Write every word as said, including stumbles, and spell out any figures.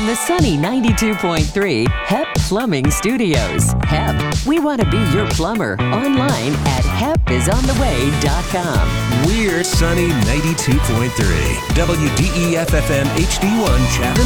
the sunny ninety-two point three H E P Plumbing Studios. H E P, we want to be your plumber. Online at hep is on the way dot com. We're sunny ninety-two point three W D E F F M H D one Chatham